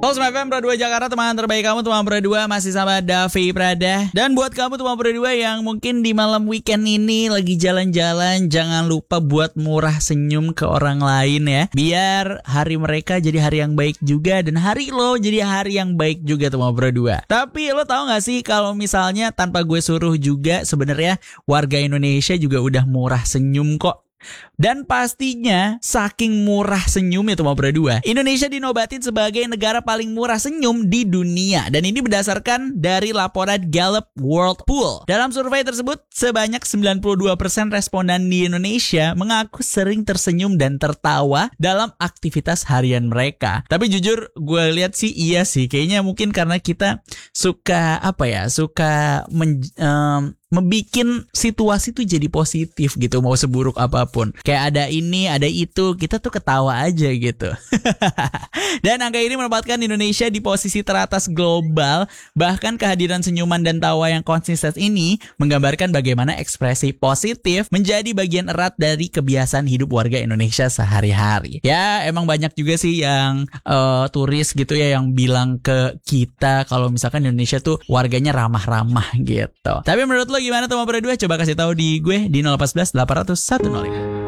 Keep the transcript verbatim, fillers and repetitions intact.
Pulse F M Pro dua Jakarta, teman terbaik kamu, teman Pro dua masih sama Davi Prada. Dan buat kamu teman Pro dua yang mungkin di malam weekend ini lagi jalan-jalan, jangan lupa buat murah senyum ke orang lain ya. Biar hari mereka jadi hari yang baik juga, dan hari lo jadi hari yang baik juga teman Pro dua. Tapi lo tahu gak sih kalau misalnya tanpa gue suruh juga sebenarnya warga Indonesia juga udah murah senyum kok. Dan pastinya saking murah senyumnya tuh Pro dua, Indonesia dinobatin sebagai negara paling murah senyum di dunia. Dan ini berdasarkan dari laporan Gallup World Poll. Dalam survei tersebut, sebanyak sembilan puluh dua persen responden di Indonesia mengaku sering tersenyum dan tertawa dalam aktivitas harian mereka. Tapi jujur gue lihat sih iya sih, kayaknya mungkin karena kita suka apa ya, suka men, um, membikin situasi tuh jadi positif gitu, mau seburuk apapun. Kayak ada ini, ada itu, kita tuh ketawa aja gitu. Dan angka ini menempatkan Indonesia di posisi teratas global. Bahkan kehadiran senyuman dan tawa yang konsisten ini menggambarkan bagaimana ekspresi positif menjadi bagian erat dari kebiasaan hidup warga Indonesia sehari-hari. Ya emang banyak juga sih yang uh, turis gitu ya yang bilang ke kita kalau misalkan Indonesia tuh warganya ramah-ramah gitu. Tapi menurut lo gimana teman Pro dua? Coba kasih tahu di gue di nol satu empat delapan nol nol satu nol lima.